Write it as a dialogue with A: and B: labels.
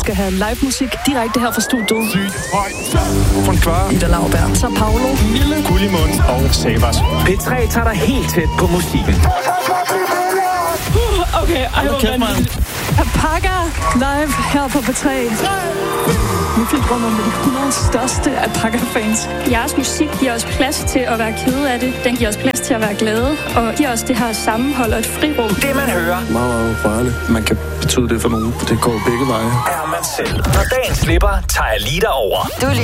A: skal have live musik direkte her fra studiet.
B: Sygt højt. Von Kvar,
A: Ida Lauberg, så Paolo,
B: Mille, Gullimund og Savas.
C: P3 tager dig helt tæt på musikken.
A: Okay, Alpaca live her på P3. Vi fik rundt om de 100 største Alpaca-fans.
D: Jeres musik giver os plads til at være kede af det. Den giver os plads til at være glade. Og giver os det her sammenhold og et frirum.
C: Det man hører,
E: meget farligt. Man kan betyde det for nogen. Det går begge veje.
C: er man selv. Når dagen slipper, tager jeg lige over.